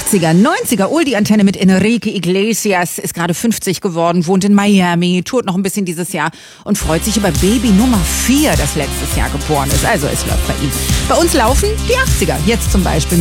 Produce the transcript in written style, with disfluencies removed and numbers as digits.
80er, 90er, Oldie-Antenne mit Enrique Iglesias, ist gerade 50 geworden, wohnt in Miami, tourt noch ein bisschen dieses Jahr und freut sich über Baby Nummer 4, das letztes Jahr geboren ist. Also es läuft bei ihm. Bei uns laufen die 80er, jetzt zum Beispiel